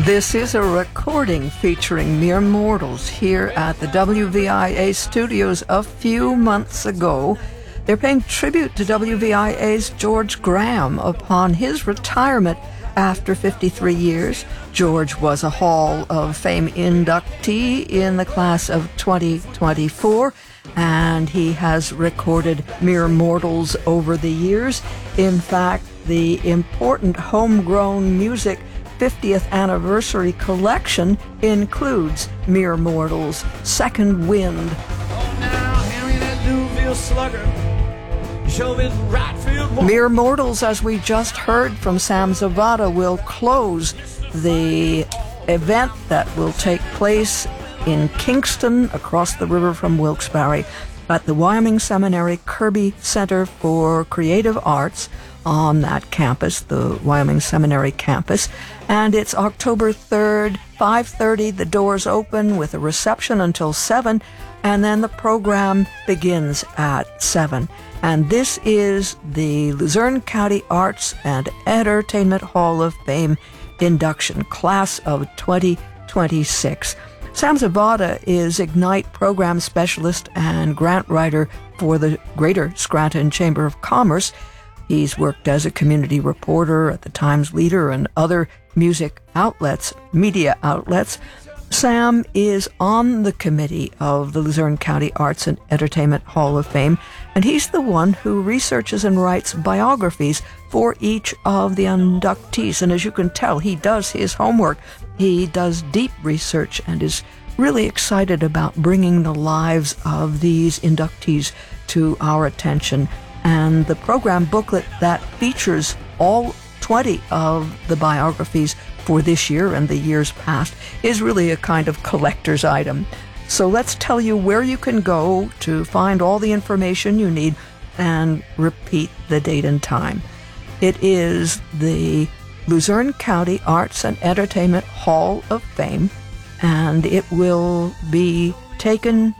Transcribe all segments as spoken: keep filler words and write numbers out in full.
This is a recording featuring Mere Mortals here at the W V I A studios a few months ago. They're paying tribute to W V I A's George Graham upon his retirement after fifty-three years. George was a Hall of Fame inductee in the class of twenty twenty-four, and he has recorded Mere Mortals over the years. In fact, the important homegrown music fiftieth anniversary collection includes Mere Mortals' Second Wind. Oh, now, Henry, that Louisville slugger. Show me right field. Mere Mortals, as we just heard from Sam Zavada, will close the event that will take place in Kingston, across the river from Wilkes-Barre, at the Wyoming Seminary Kirby Center for Creative Arts on that campus, the Wyoming Seminary campus. And it's October third, five thirty. The doors open with a reception until seven, and then the program begins at seven. And this is the Luzerne County Arts and Entertainment Hall of Fame induction, class of twenty twenty-six. Sam Zavada is Ignite program specialist and grant writer for the Greater Scranton Chamber of Commerce. He's worked as a community reporter at the Times Leader and other music outlets, media outlets. Sam is on the committee of the Luzerne County Arts and Entertainment Hall of Fame, and he's the one who researches and writes biographies for each of the inductees. And as you can tell, he does his homework. He does deep research and is really excited about bringing the lives of these inductees to our attention. And the program booklet that features all twenty of the biographies for this year and the years past is really a kind of collector's item. So let's tell you where you can go to find all the information you need and repeat the date and time. It is the Luzerne County Arts and Entertainment Hall of Fame, and it will be taken,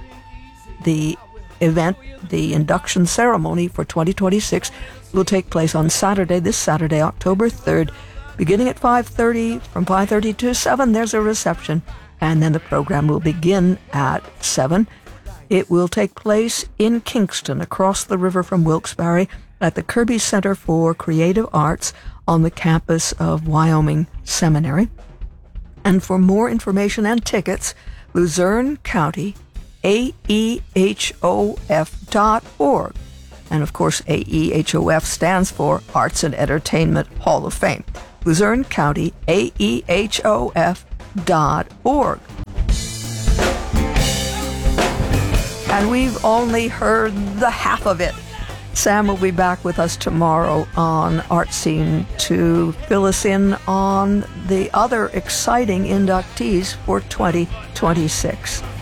the event, the induction ceremony for twenty twenty-six will take place on Saturday, this Saturday, October third, beginning at five thirty. From five thirty to seven, there's a reception, and then the program will begin at seven. It will take place in Kingston, across the river from Wilkes-Barre, at the Kirby Center for Creative Arts on the campus of Wyoming Seminary. And for more information and tickets, Luzerne County A E H O F dot org. And of course, A E H O F stands for Arts and Entertainment Hall of Fame. Luzerne County A E H O F dot org. And we've only heard the half of it. Sam will be back with us tomorrow on Art Scene to fill us in on the other exciting inductees for twenty twenty-six.